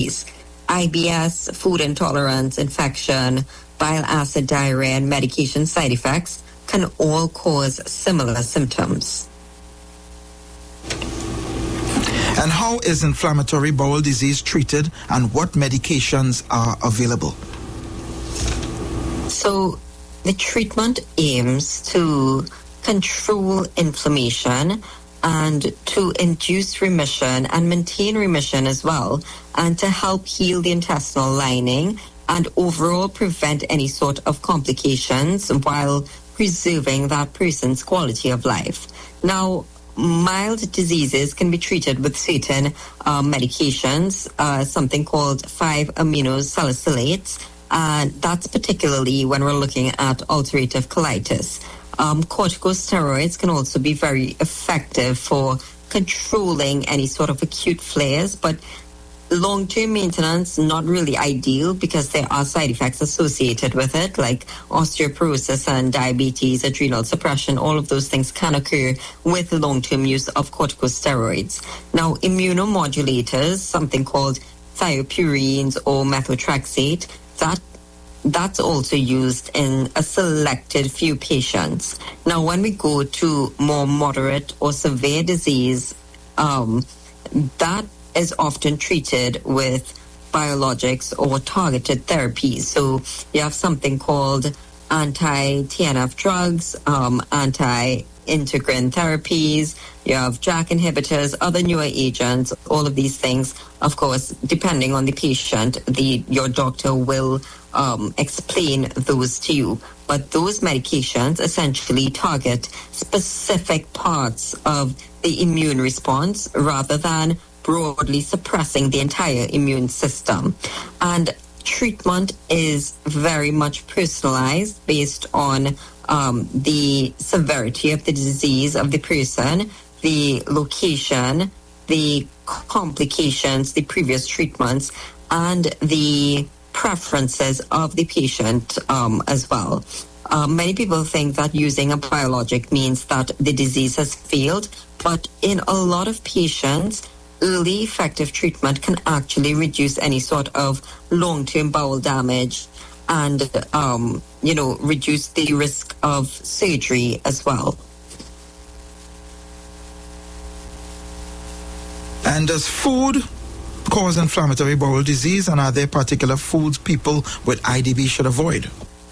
IBS, food intolerance, infection, bile acid diarrhea, and medication side effects can all cause similar symptoms. And how is inflammatory bowel disease treated, and what medications are available? So the treatment aims to control inflammation and to induce remission and maintain remission as well, and to help heal the intestinal lining and overall prevent any sort of complications while preserving that person's quality of life. Now, mild diseases can be treated with certain medications, something called 5-aminosalicylates, and that's particularly when we're looking at ulcerative colitis. Corticosteroids can also be very effective for controlling any sort of acute flares, but long-term maintenance, not really ideal because there are side effects associated with it, like osteoporosis and diabetes, adrenal suppression. All of those things can occur with the long-term use of corticosteroids. Now, immunomodulators, something called thiopurines or methotrexate, that's also used in a selected few patients. Now, when we go to more moderate or severe disease, that is often treated with biologics or targeted therapies. So you have something called anti-TNF drugs, anti-integrin therapies, you have JAK inhibitors, other newer agents, all of these things. Of course, depending on the patient, your doctor will explain those to you. But those medications essentially target specific parts of the immune response rather than broadly suppressing the entire immune system. And treatment is very much personalized based on the severity of the disease of the person, the location, the complications, the previous treatments, and the preferences of the patient as well. Many people think that using a biologic means that the disease has failed, but in a lot of patients, early effective treatment can actually reduce any sort of long-term bowel damage and, reduce the risk of surgery as well. And does food cause inflammatory bowel disease, and are there particular foods people with IBD should avoid?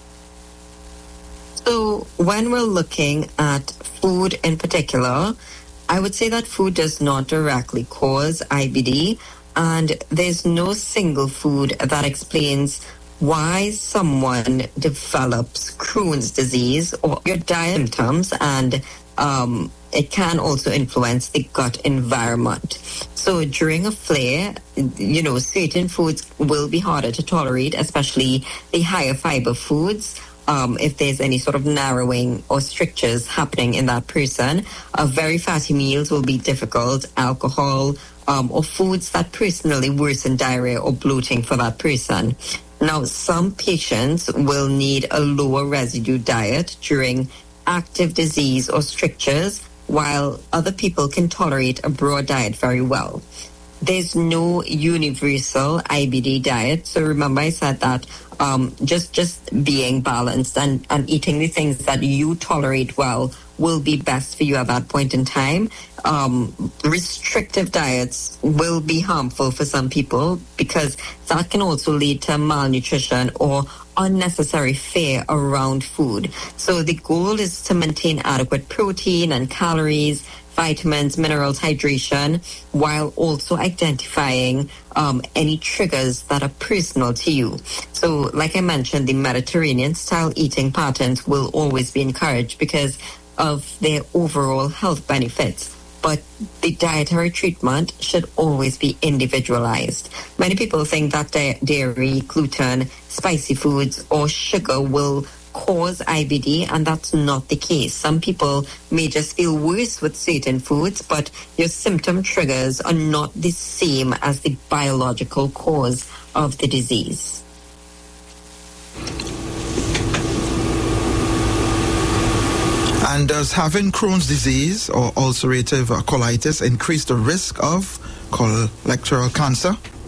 So when we're looking at food in particular, I would say that food does not directly cause IBD, and there's no single food that explains why someone develops Crohn's disease or your diet symptoms, and it can also influence the gut environment. So during a flare, certain foods will be harder to tolerate, especially the higher fiber foods. If there's any sort of narrowing or strictures happening in that person, very fatty meals will be difficult, alcohol, or foods that personally worsen diarrhea or bloating for that person. Now, some patients will need a lower residue diet during active disease or strictures, while other people can tolerate a broad diet very well. There's no universal IBD diet. So remember I said that just being balanced and eating the things that you tolerate well will be best for you at that point in time. Restrictive diets will be harmful for some people because that can also lead to malnutrition or unnecessary fear around food. So the goal is to maintain adequate protein and calories, vitamins, minerals, hydration, while also identifying any triggers that are personal to you. So like I mentioned, the Mediterranean style eating patterns will always be encouraged because of their overall health benefits. But the dietary treatment should always be individualized. Many people think that dairy, gluten, spicy foods, or sugar will cause IBD, and that's not the case. Some people may just feel worse with certain foods, but your symptom triggers are not the same as the biological cause of the disease. And does having Crohn's disease or ulcerative colitis increase the risk of colorectal cancer?